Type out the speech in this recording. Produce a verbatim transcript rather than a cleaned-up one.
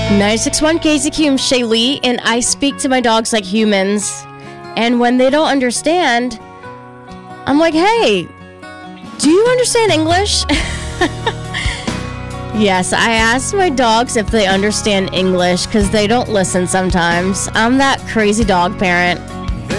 nine six one K Z Q, I'm Shaylee, and I speak to my dogs like humans. And when they don't understand, I'm like, hey, do you understand English? Yes, I ask my dogs if they understand English because they don't listen sometimes. I'm that crazy dog parent.